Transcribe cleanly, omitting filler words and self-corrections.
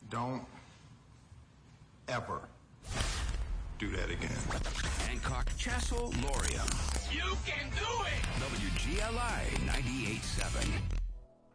Don't ever do that again. Hancock Chassel Lorium. You can do it! WGLI 98.7.